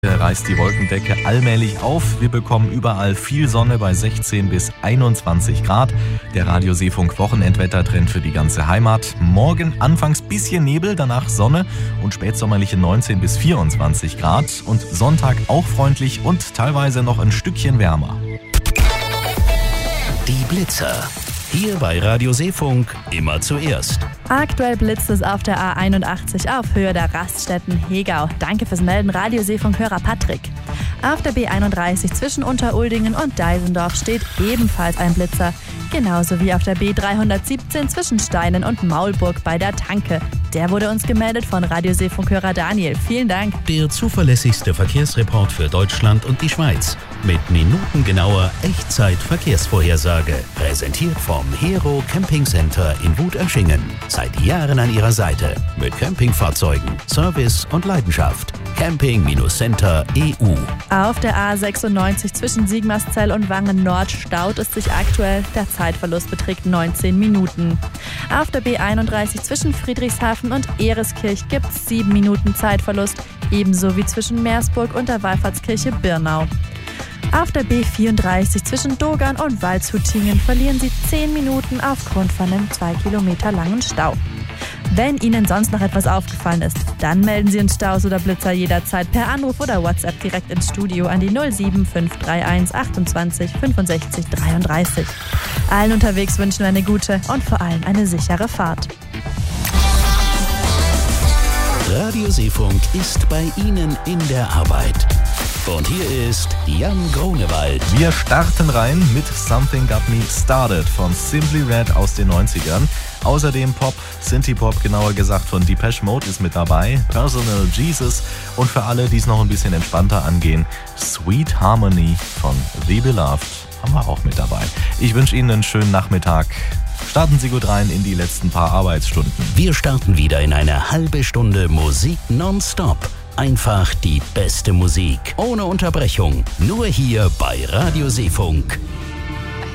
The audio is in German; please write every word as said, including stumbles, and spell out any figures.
Reißt die Wolkendecke allmählich auf. Wir bekommen überall viel Sonne bei sechzehn bis einundzwanzig Grad. Der Radio Seefunk Wochenendwettertrend für die ganze Heimat. Morgen anfangs bisschen Nebel, danach Sonne und spätsommerliche neunzehn bis vierundzwanzig Grad. Und Sonntag auch freundlich und teilweise noch ein Stückchen wärmer. Die Blitzer. Hier bei Radio Seefunk immer zuerst. Aktuell blitzt es auf der A einundachtzig auf Höhe der Raststätten Hegau. Danke fürs Melden, Radio Seefunk-Hörer Patrick. Auf der B einunddreißig zwischen Unteruldingen und Deisendorf steht ebenfalls ein Blitzer. Genauso wie auf der B dreihundertsiebzehn zwischen Steinen und Maulburg bei der Tanke. Der wurde uns gemeldet von Radio Seefunk-Hörer Daniel. Vielen Dank. Der zuverlässigste Verkehrsreport für Deutschland und die Schweiz. Mit minutengenauer Echtzeit-Verkehrsvorhersage. Präsentiert vom Hero Camping Center in Wut-Erschingen. Seit Jahren an Ihrer Seite. Mit Campingfahrzeugen, Service und Leidenschaft. Camping Center E U. Auf der A sechsundneunzig zwischen Sigmarszell und Wangen Nord staut es sich aktuell. Der Zeitverlust beträgt neunzehn Minuten. Auf der B einunddreißig zwischen Friedrichshafen und Ereskirch gibt es sieben Minuten Zeitverlust. Ebenso wie zwischen Meersburg und der Wallfahrtskirche Birnau. Auf der B vierunddreißig zwischen Dogern und Waldshutingen verlieren Sie zehn Minuten aufgrund von einem zwei Kilometer langen Stau. Wenn Ihnen sonst noch etwas aufgefallen ist, dann melden Sie uns Staus oder Blitzer jederzeit per Anruf oder WhatsApp direkt ins Studio an die null sieben fünf drei eins achtundzwanzig fünfundsechzig dreiunddreißig. Allen unterwegs wünschen wir eine gute und vor allem eine sichere Fahrt. Radio Seefunk ist bei Ihnen in der Arbeit. Und hier ist Jan Grunewald. Wir starten rein mit Something Got Me Started von Simply Red aus den neunzigern. Außerdem Pop, Synthie-Pop genauer gesagt von Depeche Mode ist mit dabei, Personal Jesus und für alle, die es noch ein bisschen entspannter angehen, Sweet Harmony von The Beloved haben wir auch mit dabei. Ich wünsche Ihnen einen schönen Nachmittag. Starten Sie gut rein in die letzten paar Arbeitsstunden. Wir starten wieder in eine halbe Stunde Musik nonstop. Einfach die beste Musik, ohne Unterbrechung, nur hier bei Radio Seefunk.